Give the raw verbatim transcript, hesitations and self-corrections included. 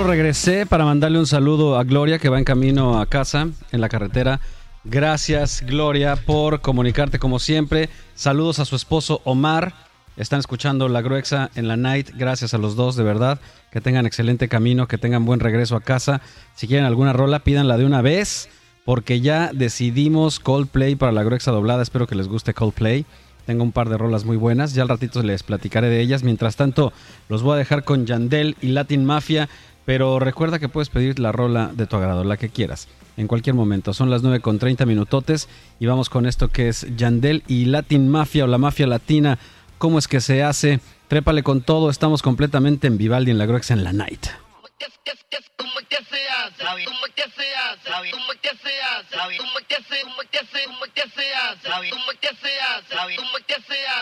regresé para mandarle un saludo a Gloria, que va en camino a casa, en la carretera. Gracias, Gloria, por comunicarte como siempre. Saludos a su esposo Omar. Están escuchando La Gruexa en la Night. Gracias a los dos, de verdad. Que tengan excelente camino, que tengan buen regreso a casa. Si quieren alguna rola, pídanla de una vez, porque ya decidimos Coldplay para La Gruexa doblada. Espero que les guste Coldplay. Tengo un par de rolas muy buenas. Ya al ratito les platicaré de ellas. Mientras tanto, los voy a dejar con Yandel y Latin Mafia. Pero recuerda que puedes pedir la rola de tu agrado, la que quieras, en cualquier momento. Son las nueve con treinta minutotes y vamos con esto que es Yandel y Latin Mafia o la Mafia Latina. ¿Cómo es que se hace? Trépale con todo. Estamos completamente en Vivaldi en La Gruexa en la Night. ¿Cómo es que se hace? ¿Cómo es que se hace? ¿Cómo es que se hace? ¿Cómo es que se hace? ¿Cómo es que se hace? ¿Cómo es que se hace? ¿Cómo es que se hace?